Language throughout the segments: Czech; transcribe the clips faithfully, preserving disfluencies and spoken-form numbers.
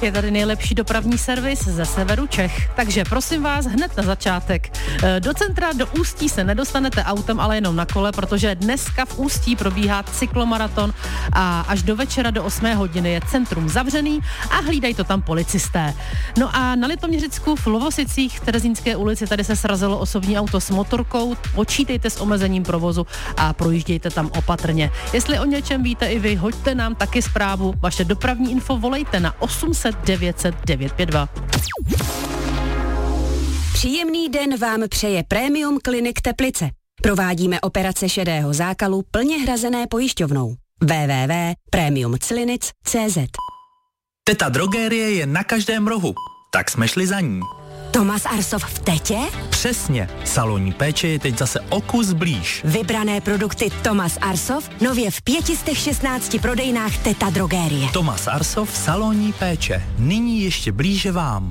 je tady nejlepší dopravní servis ze severu Čech. Takže prosím vás hned na začátek. Do centra, do Ústí se nedostanete autem, ale jenom na kole, protože dneska v Ústí probíhá cyklomaraton a až do večera do osmé hodiny je centrum zavřený a hlídají to tam policisté. No a na Litoměřicku v Lovosicích v Terezínské ulici tady se srazilo osobní auto s motorkou. Počítejte s omezením provozu a projíždějte tam opatrně. Jestli o něčem víte i vy, hoďte nám taky zprávu. Vaše dopravní info volejte na osm set devět set devět pět dva. Příjemný den vám přeje Premium Clinic Teplice. Provádíme operace šedého zákalu plně hrazené pojišťovnou. w w w tečka premium clinic tečka c z. Teta Drogérie je na každém rohu, tak jsme šli za ní. Tomas Arsov v Tetě? Přesně, salonní péče je teď zase o kus blíž. Vybrané produkty Tomas Arsov nově v pět set šestnáct prodejnách Teta Drogérie. Tomas Arsov, salonní péče, nyní ještě blíže vám.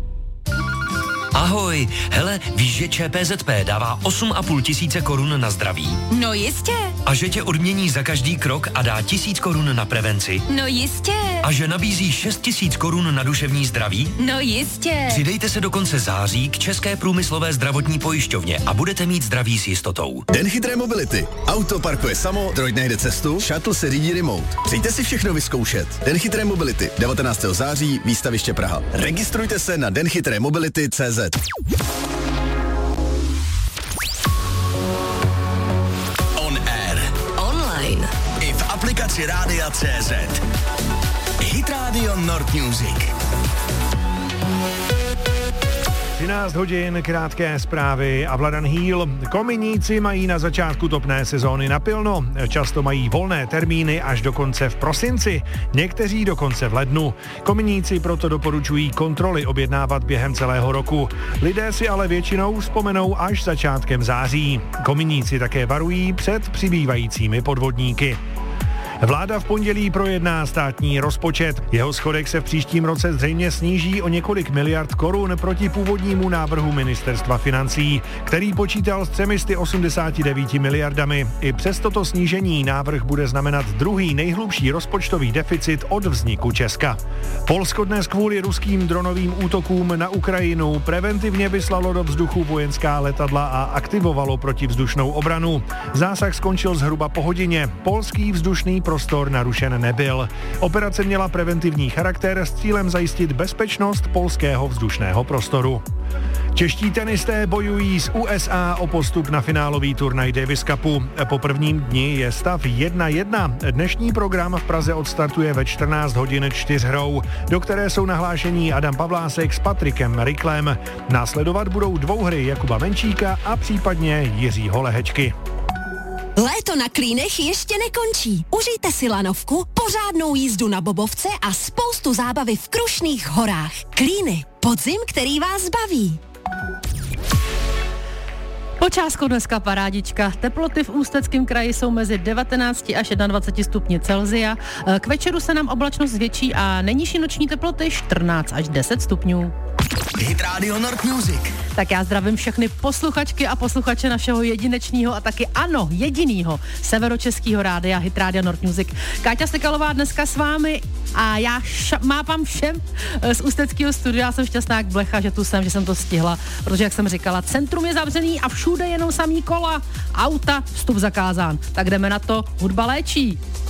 Ahoj, hele, víš, že ČPZP dává osm a půl tisíce korun na zdraví? No jistě. A že tě odmění za každý krok a dá tisíc korun na prevenci? No jistě. A že nabízí šest tisíc korun na duševní zdraví? No jistě. Přidejte se do konce září k České průmyslové zdravotní pojišťovně a budete mít zdraví s jistotou. Den chytré mobility. Auto parkuje samo, droid najde cestu, shuttle se řídí remote. Přijďte si všechno vyzkoušet. Den chytré mobility. devatenáctého září, výstaviště Praha. Registrujte se na den chytré mobility tečka cé zet. On air. Online. I v aplikaci Rádia tečka cé zet. Hit Radio Nord Music. třináct hodin, krátké zprávy a Vladan Hýl. Kominíci mají na začátku topné sezóny napilno. Často mají volné termíny až dokonce v prosinci, někteří dokonce v lednu. Kominíci proto doporučují kontroly objednávat během celého roku. Lidé si ale většinou vzpomenou až začátkem září. Kominíci také varují před přibývajícími podvodníky. Vláda v pondělí projedná státní rozpočet. Jeho schodek se v příštím roce zřejmě sníží o několik miliard korun proti původnímu návrhu ministerstva financí, který počítal s třemi sty osmdesáti devíti miliardami. I přes toto snížení návrh bude znamenat druhý nejhlubší rozpočtový deficit od vzniku Česka. Polsko dnes kvůli ruským dronovým útokům na Ukrajinu preventivně vyslalo do vzduchu vojenská letadla a aktivovalo protivzdušnou obranu. Zásah skončil zhruba po hodině. Polský vzdušný prostor narušen nebyl. Operace měla preventivní charakter s cílem zajistit bezpečnost polského vzdušného prostoru. Čeští tenisté bojují s U S A o postup na finálový turnaj Davis Cupu. Po prvním dni je stav jedna jedna. Dnešní program v Praze odstartuje ve čtrnáct hodin čtyřhrou, do které jsou nahlášení Adam Pavlásek s Patrikem Riklem. Následovat budou dvouhry Jakuba Menčíka a případně Jiřího Lehečky. Léto na Klínech ještě nekončí. Užijte si lanovku, pořádnou jízdu na bobovce a spoustu zábavy v Krušných horách. Klíny. Podzim, který vás baví. Počáskou dneska parádička. Teploty v Ústeckém kraji jsou mezi devatenácti až dvaceti stupni Celsia. K večeru se nám oblačnost zvětší a nejnižší noční teploty čtrnáct až deset stupňů. Hit Radio Nord Music. Tak já zdravím všechny posluchačky a posluchače našeho jedinečního a taky ano, jedinýho severočeského rádia Hit Radio Nord Music. Káťa Sekalová dneska s vámi a já ša- mápám všem z ústeckého studia. Já jsem šťastná jak blecha, že tu jsem, že jsem to stihla, protože jak jsem říkala, centrum je zavřený a všude jenom samý kola, auta, vstup zakázán. Tak jdeme na to, hudba léčí.